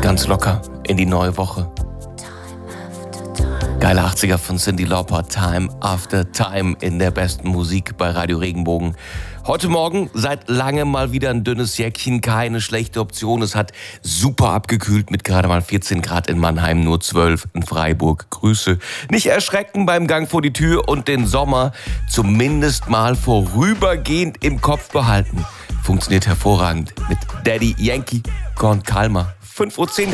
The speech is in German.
Ganz locker in die neue Woche. Geile 80er von Cyndi Lauper, Time After Time in der besten Musik bei Radio Regenbogen. Heute Morgen seit langem mal wieder ein dünnes Jäckchen, keine schlechte Option. Es hat super abgekühlt mit gerade mal 14 Grad in Mannheim, nur 12 in Freiburg. Grüße. Nicht erschrecken beim Gang vor die Tür und den Sommer zumindest mal vorübergehend im Kopf behalten. Funktioniert hervorragend mit Daddy Yankee, Korn Kalmer. 5:10 Uhr.